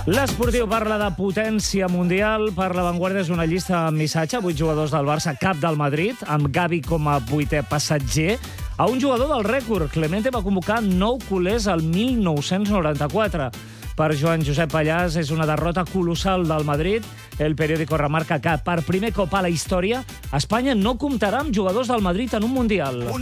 L'Esportiu parla de potència mundial. Per La Vanguardia és una llista amb missatge. 8 jugadors del Barça, cap del Madrid, amb Gavi com a 8è passatger. A un jugador del rècord, Clemente va convocar 9 culers al 1994. Per Joan Josep Pallàs és una derrota colossal del Madrid. El periòdico remarca que per primer cop a la història Espanya no comptarà amb jugadors del Madrid en un Mundial.